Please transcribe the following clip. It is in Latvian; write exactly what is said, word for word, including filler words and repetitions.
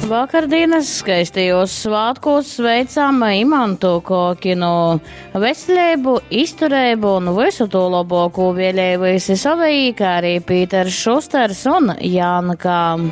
Vakardienas skaistajos svētkos sveicām Imantu Kokinu. Veselību, izturību un visu to labāko vēlējusi savai, kā arī Pīters Šusters un Jānka.